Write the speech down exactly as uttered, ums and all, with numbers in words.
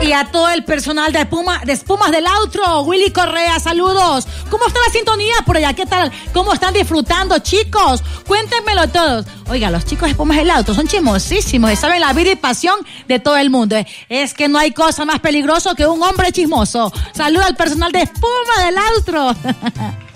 Y a todo el personal de, Espuma, de Espumas del Outro, Willy Correa, saludos. ¿Cómo está la sintonía por allá? ¿Qué tal? ¿Cómo están disfrutando, chicos? Cuéntenmelo todos. Oiga, los chicos de Espumas del Outro son chismosísimos y saben la vida y pasión de todo el mundo. Es que no hay cosa más peligroso que un hombre chismoso. Saludos al personal de Espumas del Outro.